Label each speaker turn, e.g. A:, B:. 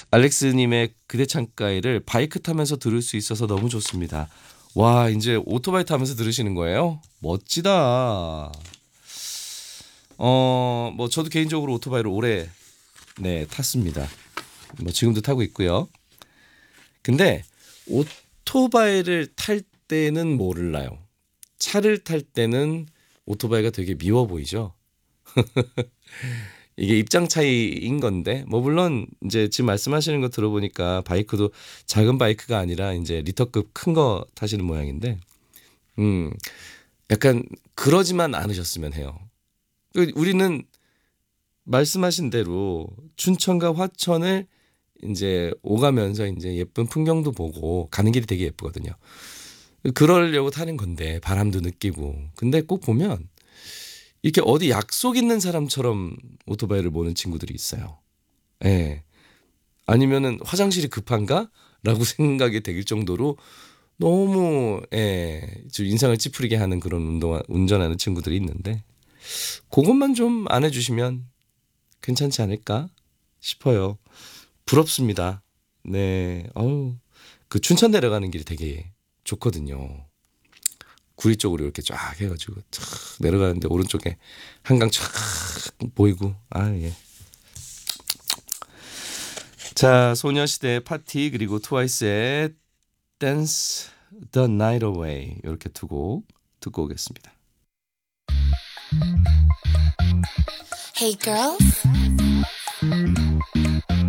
A: 알렉스님의 그대 창가에를 바이크 타면서 들을 수 있어서 너무 좋습니다. 와, 이제 오토바이 타면서 들으시는 거예요? 멋지다. 뭐 저도 개인적으로 오토바이를 오래 탔습니다. 뭐 지금도 타고 있고요. 근데 오토바이를 탈 때는 몰라요. 차를 탈 때는 오토바이가 되게 미워 보이죠. 이게 입장 차이인 건데 뭐 물론 이제 지금 말씀하시는 거 들어보니까 바이크도 작은 바이크가 아니라 이제 리터급 큰 거 타시는 모양인데 약간 그러지만 않으셨으면 해요. 우리는 말씀하신 대로 춘천과 화천을 이제 오가면서 이제 예쁜 풍경도 보고 가는 길이 되게 예쁘거든요. 그러려고 타는 건데 바람도 느끼고. 근데 꼭 보면 이렇게 어디 약속 있는 사람처럼 오토바이를 모는 친구들이 있어요. 예. 아니면은 화장실이 급한가? 라고 생각이 될 정도로 너무 좀 인상을 찌푸리게 하는 그런 운전하는 친구들이 있는데 그것만 좀 안 해주시면 괜찮지 않을까 싶어요. 부럽습니다. 네. 그 춘천 내려가는 길이 되게 좋거든요. 구리 쪽으로 이렇게 쫙 해가지고 쫙 내려가는데 오른쪽에 한강 쫙 보이고 예. 자, 소녀시대의 파티 그리고 트와이스의 Dance the Night Away 이렇게 두 곡 듣고 오겠습니다.
B: Hey girls,